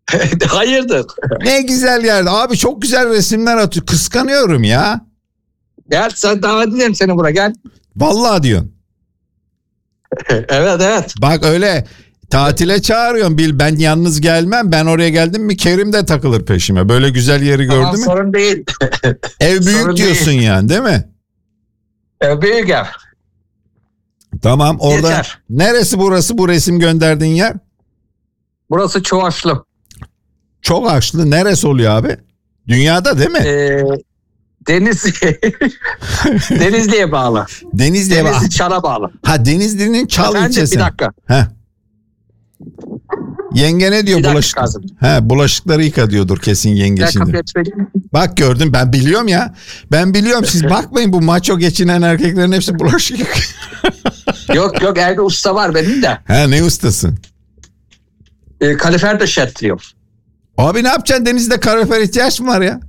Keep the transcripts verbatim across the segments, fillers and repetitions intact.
Hayırdır? Ne güzel yerde. Abi çok güzel resimler atıyor. Kıskanıyorum ya. Gel sen davet edeyim seni buraya gel. Vallahi diyorsun. Evet evet. Bak öyle tatile çağırıyorsun. Bil ben yalnız gelmem. Ben oraya geldim mi Kerim de takılır peşime. Böyle güzel yeri gördü Tamam, mü? sorun değil. Ev büyük sorun diyorsun değil. yani değil mi? Ev büyük ev. Tamam orada. Yeter. Neresi burası bu resim gönderdiğin yer? Burası Çuvaşlı. Çok açlı. Neresi oluyor abi? Dünyada değil mi? Ee, Denizli. Denizli'ye bağlı. Denizli'ye bak. Denizli Çar'a bağlı. Ha Denizli'nin Çal Efendim, ilçesi. bir dakika. Heh. Yenge ne diyor Bir dakika bulaşık? Kazım. He bulaşıkları yıka diyordur kesin yenge Gel şimdi. kapıyı açayım. Bak gördüm ben biliyorum ya. Ben biliyorum siz bakmayın bu maço geçinen erkeklerin hepsi bulaşık yıkıyor. Yok yok evde usta var benim de. He ne ustasın? E, kalifer de şertliyorum. Abi ne yapacaksın denizde kalorifer ihtiyaç mı var ya?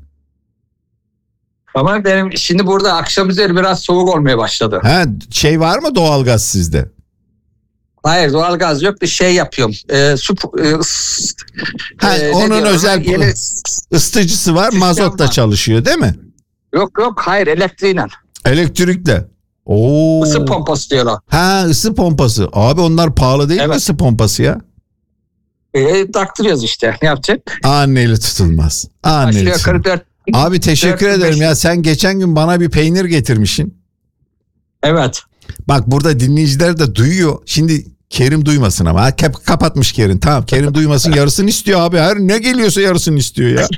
Ama benim şimdi burada akşam üzeri biraz soğuk olmaya başladı. He şey var mı doğalgaz sizde? Hayır doğalgaz yok bir şey yapıyorum. E, su, e, ıs- Ha, e, ne onun diyorlar, özel yeni- ısıtıcısı var Sistem mazotla var. çalışıyor değil mi? Yok yok hayır elektriğiyle. Elektrikle. Oo. Isı pompası diyorlar. Ha ısı pompası. Abi onlar pahalı değil mi Evet. ısı pompası ya? E, taktırıyoruz işte ne yapacak? Anneli tutulmaz. Anneli Aşağı tutulmaz. yukarı dört. Abi teşekkür dört bin ederim beş- ya sen geçen gün bana bir peynir getirmişsin. Evet. Bak burada dinleyiciler de duyuyor. Şimdi Kerim duymasın ama. Ha, kap- kapatmış Kerim. Tamam Kerim duymasın yarısını istiyor abi. Her ne geliyorsa yarısını istiyor ya.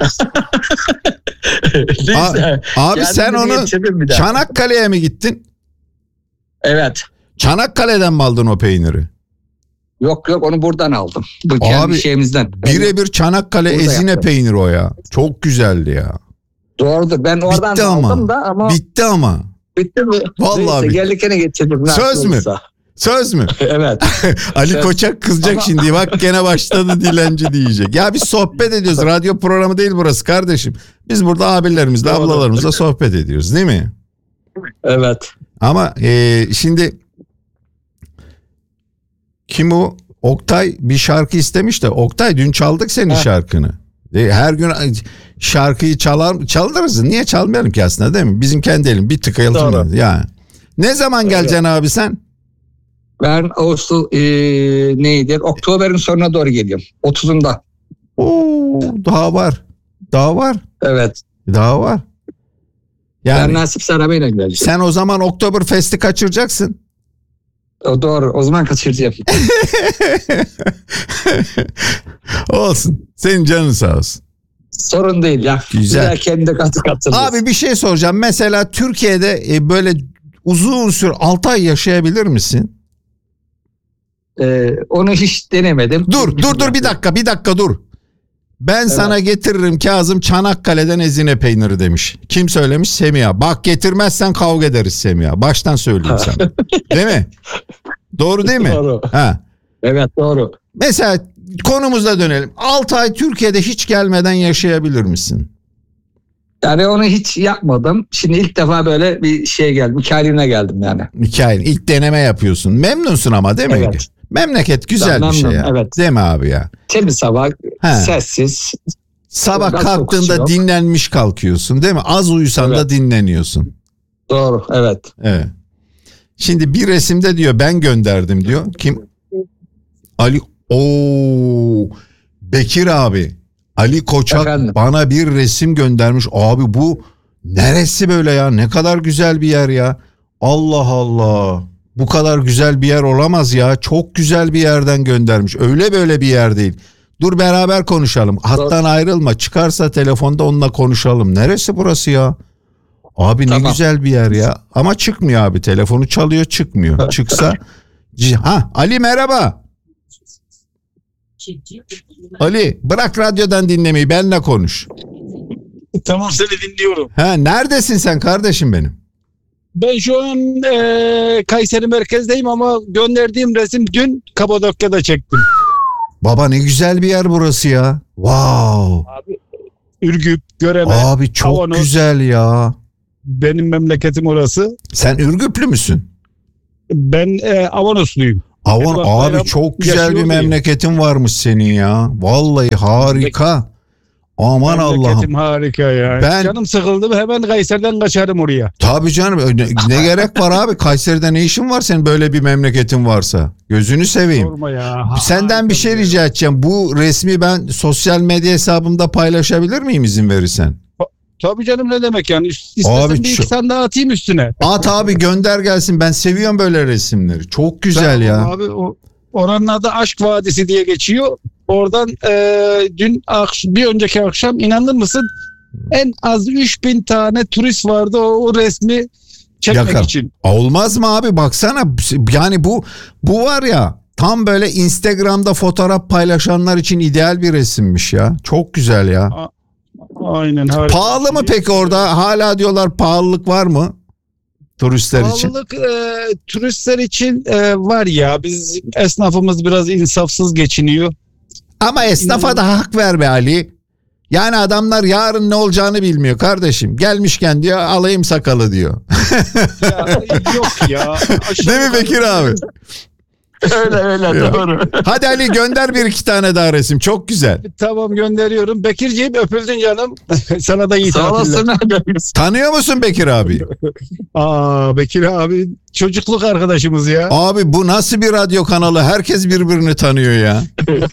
Neyse. Abi Geldim sen de onu geçirdim bir daha. Çanakkale'ye mi gittin? Evet. Çanakkale'den mi aldın o peyniri? Yok yok onu buradan aldım. Bu kendi Abi, şeyimizden. Birebir Çanakkale Burada ezine yaptım. peyniri o ya. Çok güzeldi ya. Doğrudur. Ben oradan Bitti aldım ama. da ama Bitti ama. bitti mi? Vallahi Neyse, bitti. gelirken getirdim. Söz nasıl mü? olursa. Söz mü? Evet. Ali Söz. Koçak kızacak Ama- şimdi. Bak gene başladı dilenci diyecek. Ya biz sohbet ediyoruz. Radyo programı değil burası kardeşim. Biz burada abilerimizle, Doğru. ablalarımızla sohbet ediyoruz değil mi? Evet. Ama e, şimdi kim o? Oktay bir şarkı istemiş de. Oktay dün çaldık senin Heh. şarkını. E, her gün şarkıyı çalar, çalırız. Niye çalmayalım ki aslında değil mi? Bizim kendi elim bir tıkayalım. Doğru. Yani. Ne zaman geleceksin abi sen? Ben Ağustos e, neydi? Oktober'in sonuna doğru geliyorum. otuzunda. Oo, daha var. Daha var. Evet. Daha var. Ben Yani nasip arabayla geleceğim. sen o zaman Oktoberfest'i kaçıracaksın. O doğru. O zaman kaçıracağım. Olsun. Senin canın sağ olsun. Sorun değil ya. Güzel. Kendi katı katılırız. Abi bir şey soracağım. Mesela Türkiye'de e, böyle uzun süre altı ay yaşayabilir misin? Ee, onu hiç denemedim. Dur dur dur bir dakika bir dakika dur. Ben sana getiririm Kazım Çanakkale'den ezine peyniri demiş. Kim söylemiş? Semiha. Bak getirmezsen kavga ederiz Semiha. Baştan söyleyeyim sana. Değil mi? Doğru değil mi? Doğru. Ha. Evet doğru. Mesela konumuza dönelim. altı ay Türkiye'de hiç gelmeden yaşayabilir misin? Yani onu hiç yapmadım. Şimdi ilk defa böyle bir şey geldim. Hikayeliğine geldim yani. Hikaye. İlk deneme yapıyorsun. Memnunsun ama değil mi? Evet. Memleket güzel Ben bir şey memnunum, ya. evet. Değil mi abi ya? Temiz hava, He. sessiz. Sabah Gaz kalktığında kokusu yok. dinlenmiş kalkıyorsun değil mi? Az uyusan da Evet. dinleniyorsun. Doğru evet. Evet. Şimdi bir resimde diyor ben gönderdim diyor. Kim? Ali. Oo. Bekir abi. Ali Koçak Efendim? bana bir resim göndermiş. Abi bu neresi böyle ya? Ne kadar güzel bir yer ya. Allah Allah. Bu kadar güzel bir yer olamaz ya. Çok güzel bir yerden göndermiş. Öyle böyle bir yer değil. Dur beraber konuşalım. Hattan ayrılma. Çıkarsa telefonda onunla konuşalım. Neresi burası ya? Abi ne Tamam. güzel bir yer ya. Ama çıkmıyor abi. Telefonu çalıyor çıkmıyor. Çıksa. Ha Ali merhaba. Ali bırak radyodan dinlemeyi benimle konuş. Tamam seni dinliyorum. Ha neredesin sen kardeşim benim? Ben şu an eee, Kayseri merkezdeyim ama gönderdiğim resim dün Kapadokya'da çektim. Baba ne güzel bir yer burası ya. Wow. Abi, Ürgüp, Göreme, Abi çok Avanos. güzel ya. Benim memleketim orası. Sen Ürgüplü müsün? Ben eee Avanosluyum. Avon Bak, abi bayram çok güzel yaşıyor bir diyeyim. memleketin varmış senin ya. Vallahi harika. Aman Allah'ım. Memleketim harika ya. Ben- Canım sıkıldı hemen Kayseri'den kaçarım oraya. Tabii canım ne, ne gerek var abi? Kayseri'de ne işin var senin böyle bir memleketin varsa? Gözünü seveyim. Sorma ya. Ha- Senden bir şey harika rica edeceğim. Bu resmi ben sosyal medya hesabımda paylaşabilir miyim izin verirsen? Tabii canım ne demek yani. İstersen Abi bir iki çok- tane daha atayım üstüne. At abi gönder gelsin. Ben seviyorum böyle resimleri. Çok güzel ya. Abi o, oranın adı Aşk Vadisi diye geçiyor. Oradan e, dün akş- bir önceki akşam inanır mısın en az üç bin tane turist vardı o, o resmi çekmek Yakar. için. Olmaz mı abi? Baksana yani bu bu var ya tam böyle Instagram'da fotoğraf paylaşanlar için ideal bir resimmiş ya. Çok güzel ya. Aynen harika. Pahalı mı peki orada? Hala diyorlar pahalılık var mı? Turistler için. Pahalılık e, turistler için e, var ya biz esnafımız biraz insafsız geçiniyor. Ama esnafa da hak ver be Ali. Yani adamlar yarın ne olacağını bilmiyor kardeşim. Gelmişken diyor alayım sakalı diyor. Ya, yok ya. Aşağı Değil mi Bekir abi? Öyle öyle doğru. Hadi Ali gönder bir iki tane daha resim. Çok güzel. Tamam gönderiyorum. Bekirciğim öpüldün canım. Sana da iyi Sağ tatiller. olasın. Tanıyor musun Bekir abi? Aa Bekir abi çocukluk arkadaşımız ya. Abi bu nasıl bir radyo kanalı? Herkes birbirini tanıyor ya.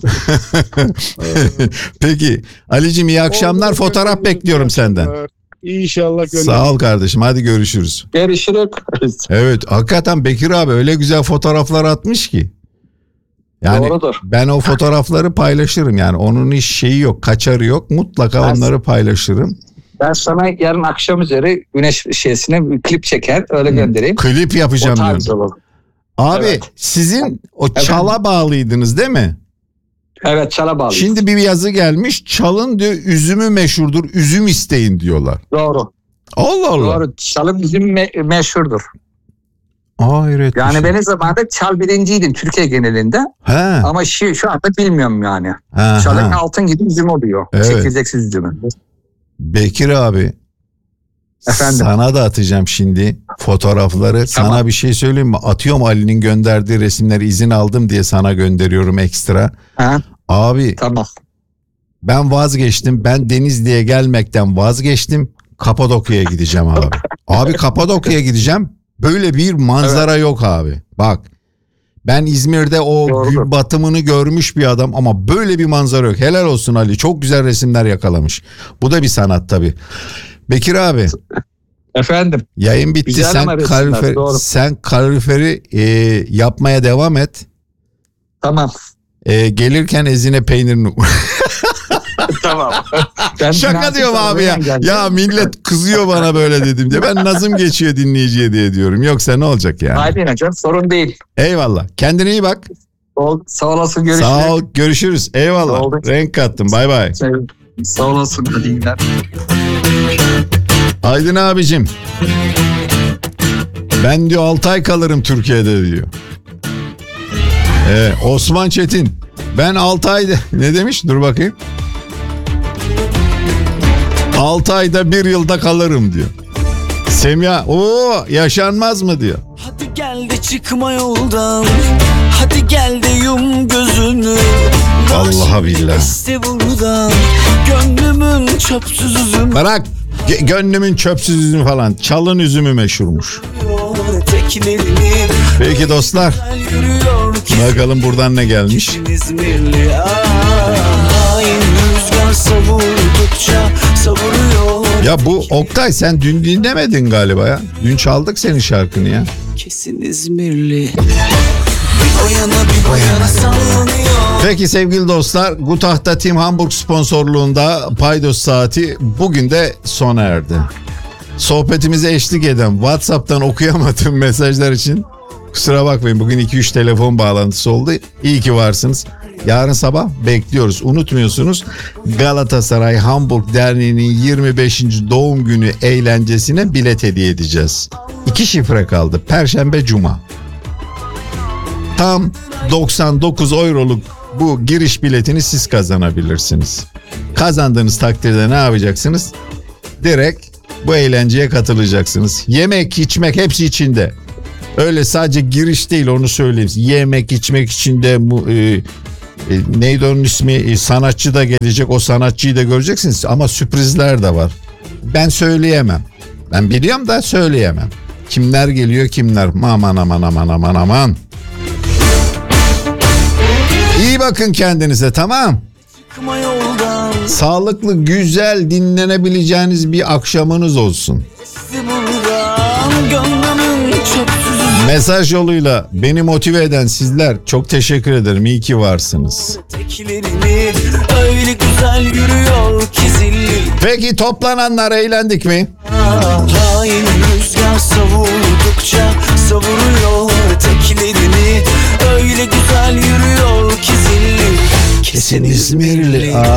Peki Ali'cim iyi akşamlar. Oldu, Fotoğraf görüşürüz. bekliyorum senden. İnşallah gönder. Sağ ol kardeşim. Hadi görüşürüz. Görüşürüz. Evet hakikaten Bekir abi öyle güzel fotoğraflar atmış ki. Yani Doğrudur. ben o fotoğrafları paylaşırım yani onun hiç şeyi yok, kaçarı yok. Mutlaka Ben- onları paylaşırım. Ben sana yarın akşam üzeri güneş şeysine bir klip çeker öyle göndereyim. Klip O yapacağım tarz diyorum. olur. Abi Evet. sizin o çala bağlıydınız değil mi? Evet çala bağlı. Şimdi bir yazı gelmiş. Çalın diyor üzümü meşhurdur. Üzüm isteyin diyorlar. Doğru. Allah Allah. Doğru. Çalım bizim me- meşhurdur. Hayret. bir Yani şey. benim zamanında çal birinciydim Türkiye genelinde. He. Ama şu, şu anda bilmiyorum yani. Ha, Çalın ha. altın gibi üzüm oluyor. Evet. Çekirdeksiz üzümü. Bekir abi. Efendim? Sana da atacağım şimdi fotoğrafları. Tamam. Sana bir şey söyleyeyim mi? Atıyorum Ali'nin gönderdiği resimleri izin aldım diye sana gönderiyorum ekstra. Ha, Abi tamam. ben vazgeçtim. Ben Denizli'ye gelmekten vazgeçtim. Kapadokya'ya gideceğim abi. Abi Kapadokya'ya gideceğim. Böyle bir manzara yok abi. Bak. Ben İzmir'de o Doğrudur. gün batımını görmüş bir adam ama böyle bir manzara yok. Helal olsun Ali. Çok güzel resimler yakalamış. Bu da bir sanat tabii. Bekir abi. Efendim. Yayın bitti. Güzel Sen ama resimler, kalorifer, doğru. sen kaloriferi e, yapmaya devam et. Tamam. E, gelirken ezine peynirini. Tamam. Ben Şaka nasip diyorum abi ya. olmayan geldim. Ya millet kızıyor bana böyle dedim diye. Ben nazım geçiyor dinleyiciye diye diyorum. Yoksa ne olacak yani? Aynen hocam sorun değil. Eyvallah. Kendine iyi bak. Ol, sağ olasın görüşürüz. Sağ ol. Görüşürüz. Eyvallah. Sağ ol. Renk kattın. Bay bay. Sağ olasın. Hadi iyi günler. Aydın abicim. Ben diyor altı ay kalırım Türkiye'de diyor. Ee, Osman Çetin. Ben altı ayda ne demiş? Dur bakayım. altı ayda bir yılda kalırım diyor. Semya o yaşanmaz mı diyor. Hadi gel de çıkma yoldan. Hadi gel de yum gözünü. Vallahi billahi. İşte buradan. Gönlümün çöpsüz üzüm. Bırak Ge- gönlümün çöpsüz üzümü falan. Çalın üzümü meşhurmuş. Teklerini Peki dostlar. yürüyor ki. Bakalım buradan ne gelmiş. İzmirli hain rüzgar savurdukça savuruyor. Ya bu Oktay sen dün dinlemedin galiba ya. Dün çaldık senin şarkını ya. Kesin İzmirli. Bir o yana bir bu yana sallanıyor. Peki sevgili dostlar, Gutach'ta Team Hamburg sponsorluğunda Paydos Saati bugün de sona erdi. Sohbetimize eşlik eden WhatsApp'tan okuyamadığım mesajlar için kusura bakmayın. Bugün iki üç telefon bağlantısı oldu. İyi ki varsınız. Yarın sabah bekliyoruz. Unutmuyorsunuz Galatasaray Hamburg Derneği'nin yirmi beşinci doğum günü eğlencesine bilet hediye edeceğiz. İki şifre kaldı. Perşembe, Cuma. Tam doksan dokuz euroluk bu giriş biletini siz kazanabilirsiniz. Kazandığınız takdirde ne yapacaksınız? Direkt bu eğlenceye katılacaksınız. Yemek, içmek hepsi içinde. Öyle sadece giriş değil, onu söyleyeyim. Yemek içmek için de bu, e, e, neydi onun ismi, e, sanatçı da gelecek, o sanatçıyı da göreceksiniz ama sürprizler de var. Ben söyleyemem. Ben biliyorum da söyleyemem. Kimler geliyor kimler, aman aman aman aman aman. İyi bakın kendinize, tamam. Sağlıklı, güzel, dinlenebileceğiniz bir akşamınız olsun. Mesaj yoluyla beni motive eden sizler, çok teşekkür ederim. İyi ki varsınız. Öyle güzel yürüyor ki zilli. Peki toplananlar eğlendik mi? Hain rüzgar savurdukça savuruyor teklerini. Öyle güzel yürüyor ki zilli. Kesin İzmirli. Aa.